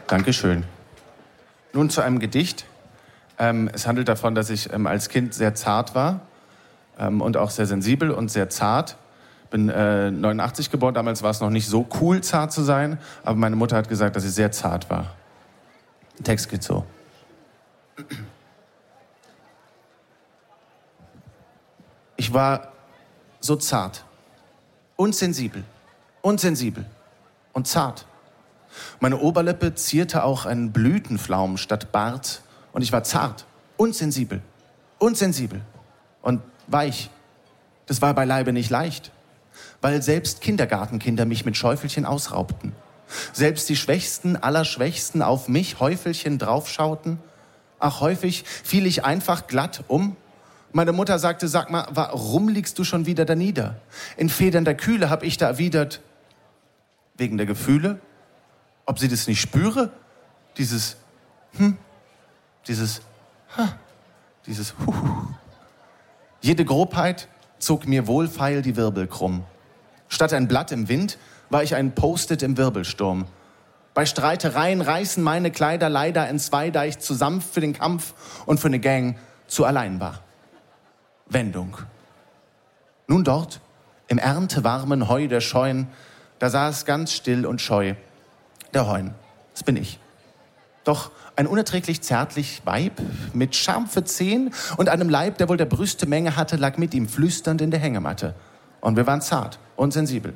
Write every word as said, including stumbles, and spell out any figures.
Dankeschön. Nun zu einem Gedicht. Ähm, es handelt davon, dass ich ähm, als Kind sehr zart war ähm, und auch sehr sensibel und sehr zart. Bin äh, neunundachtzig geboren, damals war es noch nicht so cool, zart zu sein, aber meine Mutter hat gesagt, dass ich sehr zart war. Der Text geht so. Ich war so zart und sensibel und sensibel und zart. Meine Oberlippe zierte auch einen Blütenflaum statt Bart und ich war zart und sensibel und sensibel und weich. Das war beileibe nicht leicht, weil selbst Kindergartenkinder mich mit Schäufelchen ausraubten. Selbst die Schwächsten aller Schwächsten auf mich Häufelchen draufschauten. Ach, häufig fiel ich einfach glatt um. Meine Mutter sagte, sag mal, warum liegst du schon wieder da nieder? In federnder Kühle hab ich da erwidert, wegen der Gefühle? Ob sie das nicht spüre? Dieses hm, dieses ha, dieses Huhu. Jede Grobheit zog mir wohlfeil die Wirbel krumm. Statt ein Blatt im Wind war ich ein Post-it im Wirbelsturm. Bei Streitereien reißen meine Kleider leider entzwei, da ich zu sanft für den Kampf und für eine Gang zu allein war. Wendung. Nun dort, im erntewarmen Heu der Scheuen, da saß ganz still und scheu der Heun. Das bin ich. Doch ein unerträglich zärtlich Weib mit scharfe Zehen und einem Leib, der wohl der Brüste Menge hatte, lag mit ihm flüsternd in der Hängematte. Und wir waren zart und sensibel.